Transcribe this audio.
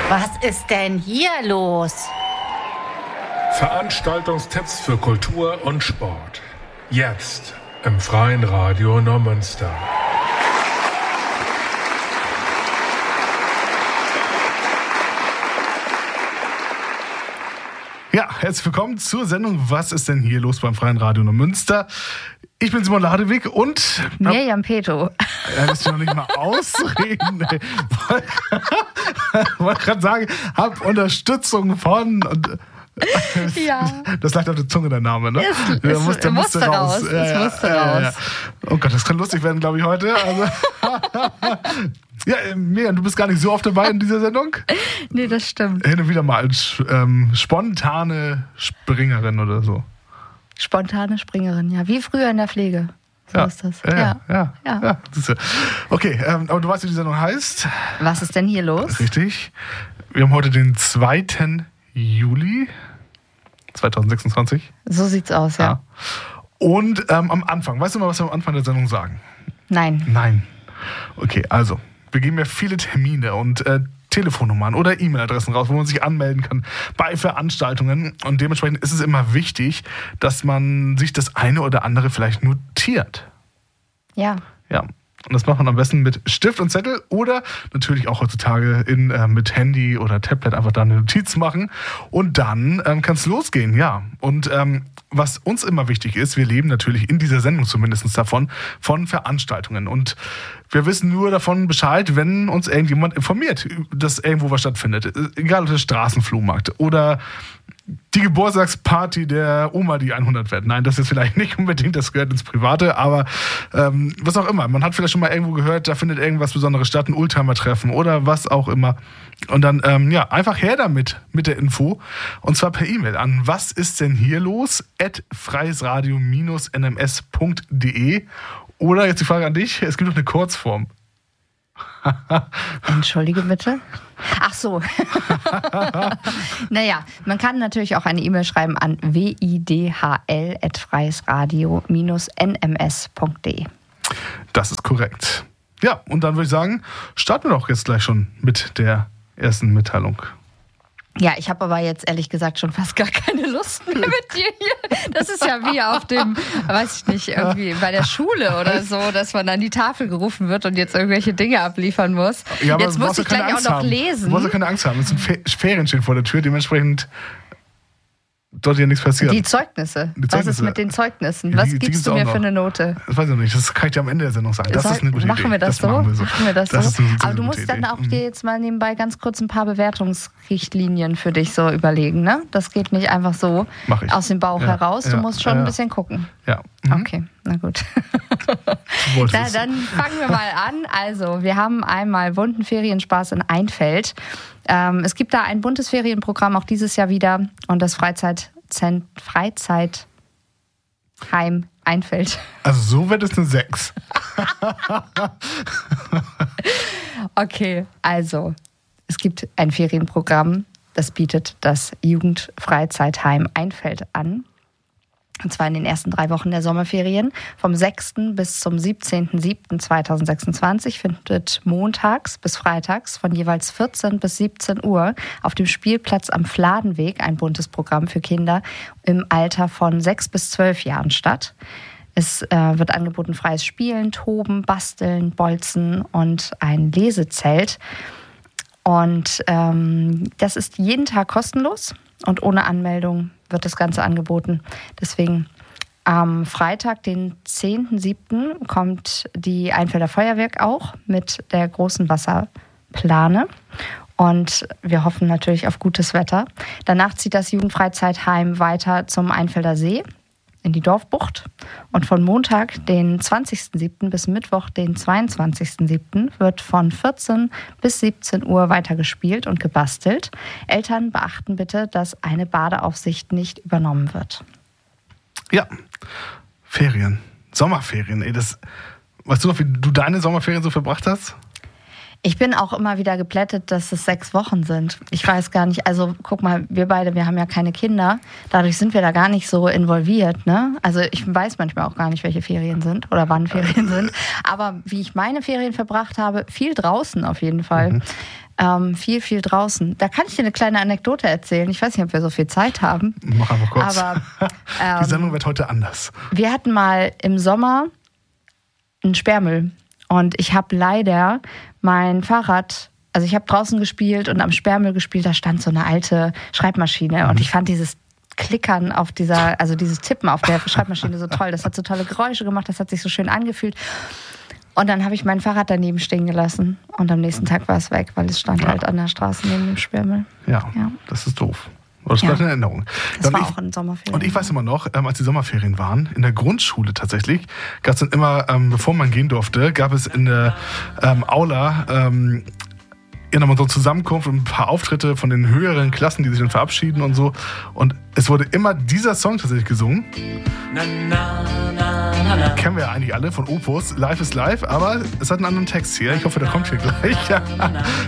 Was ist denn hier los? Veranstaltungstipps für Kultur und Sport. Jetzt im Freien Radio Neumünster. Ja, herzlich willkommen zur Sendung Was ist denn hier los beim Freien Radio Neumünster? Ich bin Simon Ladewig und... Mirjam Peto. Ja, lass dich noch nicht mal ausreden. Wollte gerade sagen, hab Unterstützung von... Ja. Das lag auf der Zunge, der Name, ne? Es musste raus. Ja. Oh Gott, das kann lustig werden, glaube ich, heute. Also, ja, Mirjam, du bist gar nicht so oft dabei in dieser Sendung. Nee, das stimmt. Hin und wieder mal als spontane Springerin oder so. Spontane Springerin, ja. Wie früher in der Pflege. So ist das. Ja. Okay, aber du weißt, wie die Sendung heißt. Was ist denn hier los? Richtig. Wir haben heute den 2. Juli 2026. So sieht's aus, ja. Und am Anfang, weißt du mal, was wir am Anfang der Sendung sagen? Nein. Okay, also, wir geben ja viele Termine und Telefonnummern oder E-Mail-Adressen raus, wo man sich anmelden kann bei Veranstaltungen. Und dementsprechend ist es immer wichtig, dass man sich das eine oder andere vielleicht notiert. Ja. Und das macht man am besten mit Stift und Zettel oder natürlich auch heutzutage mit Handy oder Tablet einfach da eine Notiz machen. Und dann kann es losgehen, ja. Und was uns immer wichtig ist, wir leben natürlich in dieser Sendung zumindest davon, von Veranstaltungen. Und wir wissen nur davon Bescheid, wenn uns irgendjemand informiert, dass irgendwo was stattfindet. Egal, ob der Straßenflohmarkt oder die Geburtstagsparty der Oma, die 100 wird. Nein, das ist vielleicht nicht unbedingt, das gehört ins Private, aber was auch immer. Man hat vielleicht schon mal irgendwo gehört, da findet irgendwas Besonderes statt, ein Oldtimer-Treffen oder was auch immer. Und dann, einfach her damit, mit der Info. Und zwar per E-Mail an wasistdennhierlos @freiesradio-nms.de. Oder jetzt die Frage an dich, es gibt noch eine Kurzform. Entschuldige bitte. Ach so. Naja, man kann natürlich auch eine E-Mail schreiben an widhl@freiesradio-nms.de. Das ist korrekt. Ja, und dann würde ich sagen, starten wir doch jetzt gleich schon mit der ersten Mitteilung. Ja, ich habe aber jetzt ehrlich gesagt schon fast gar keine Lust mehr mit dir hier. Das ist ja wie auf dem, weiß ich nicht, irgendwie bei der Schule oder so, dass man an die Tafel gerufen wird und jetzt irgendwelche Dinge abliefern muss. Ja, aber jetzt muss ich gleich auch noch lesen. Du musst ja keine Angst haben, es sind Ferien stehen vor der Tür, dementsprechend dort ja nichts passiert. Die Zeugnisse. Was ist mit den Zeugnissen? Was gibst du mir für eine Note? Das weiß ich noch nicht, das kann ich dir am Ende der Sendung sagen. Das ist eine gute Idee. Machen wir das so? Machen wir das so? Aber du musst dann auch dir jetzt mal nebenbei ganz kurz ein paar Bewertungsrichtlinien für dich so überlegen, ne? Das geht nicht einfach so aus dem Bauch heraus. Du musst schon ein bisschen gucken. Ja. Okay, na gut. Dann fangen wir mal an. Also, wir haben einmal bunten Ferienspaß in Einfeld. Es gibt da ein buntes Ferienprogramm auch dieses Jahr wieder und das Freizeitheim Einfeld. Also so wird es eine 6. Okay, also es gibt ein Ferienprogramm, das bietet das Jugendfreizeitheim Einfeld an. Und zwar in den ersten 3 Wochen der Sommerferien. Vom 6. bis zum 17.07.2026 findet montags bis freitags von jeweils 14 bis 17 Uhr auf dem Spielplatz am Fladenweg ein buntes Programm für Kinder im Alter von 6 bis 12 Jahren statt. Es wird angeboten freies Spielen, Toben, Basteln, Bolzen und ein Lesezelt. Und das ist jeden Tag kostenlos und ohne Anmeldung wird das Ganze angeboten. Deswegen am Freitag, den 10.07., kommt die Einfelder Feuerwerk auch mit der großen Wasserplane. Und wir hoffen natürlich auf gutes Wetter. Danach zieht das Jugendfreizeitheim weiter zum Einfelder See in die Dorfbucht. Und von Montag, den 20.07. bis Mittwoch, den 22.07. wird von 14 bis 17 Uhr weitergespielt und gebastelt. Eltern beachten bitte, dass eine Badeaufsicht nicht übernommen wird. Ja, Ferien, Sommerferien. Weißt du noch, wie du deine Sommerferien so verbracht hast? Ich bin auch immer wieder geplättet, dass es 6 Wochen sind. Ich weiß gar nicht, also guck mal, wir beide, wir haben ja keine Kinder. Dadurch sind wir da gar nicht so involviert. Ne? Also ich weiß manchmal auch gar nicht, welche Ferien sind oder wann Ferien sind. Aber wie ich meine Ferien verbracht habe, viel draußen auf jeden Fall. Viel draußen. Da kann ich dir eine kleine Anekdote erzählen. Ich weiß nicht, ob wir so viel Zeit haben. Mach einfach kurz. Aber, die Sendung wird heute anders. Wir hatten mal im Sommer einen Sperrmüll. Und ich habe leider mein Fahrrad, also ich habe draußen gespielt und am Sperrmüll gespielt, da stand so eine alte Schreibmaschine. Und ich fand dieses Klickern auf also dieses Tippen auf der Schreibmaschine so toll. Das hat so tolle Geräusche gemacht, das hat sich so schön angefühlt. Und dann habe ich mein Fahrrad daneben stehen gelassen. Und am nächsten Tag war es weg, weil es stand halt an der Straße neben dem Sperrmüll. Ja, das ist doof. Aber das bleibt in Erinnerung. Das war auch in Sommerferien. Und ich weiß immer noch, als die Sommerferien waren, in der Grundschule tatsächlich, gab es dann immer, bevor man gehen durfte, gab es in der Aula nochmal so eine Zusammenkunft und ein paar Auftritte von den höheren Klassen, die sich dann verabschieden und so. Und es wurde immer dieser Song tatsächlich gesungen. Kennen wir ja eigentlich alle von Opus, Life is Life, aber es hat einen anderen Text hier. Ich hoffe, der kommt hier gleich.